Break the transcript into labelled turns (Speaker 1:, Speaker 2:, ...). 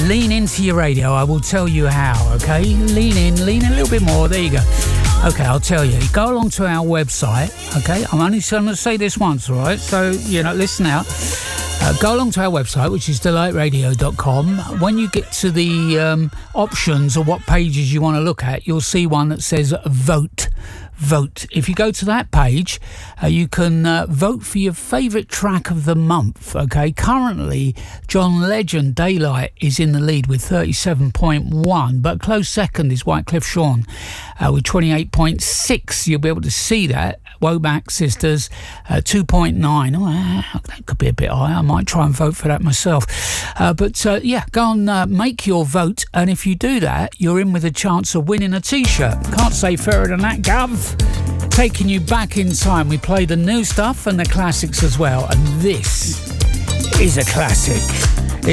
Speaker 1: lean into your radio. I will tell you how, okay? Lean in, lean a little bit more. There you go. Okay, I'll tell you. Go along to our website, okay? I'm only going to say this once, all right? So, listen out. Go along to our website, which is delighteradio.com. When you get to the options or what pages you want to look at, you'll see one that says vote. If you go to that page, you can vote for your favourite track of the month, okay? Currently, John Legend, Daylight, is in the lead with 37.1, but close second is Wycliffe Jean with 28.6. You'll be able to see that. Womack Sisters, 2.9. Oh, that could be a bit higher. I might try and vote for that myself. But go and make your vote. And if you do that, you're in with a chance of winning a T-shirt. Can't say fairer than that, Gov. Taking you back in time. We play the new stuff and the classics as well. And this is a classic.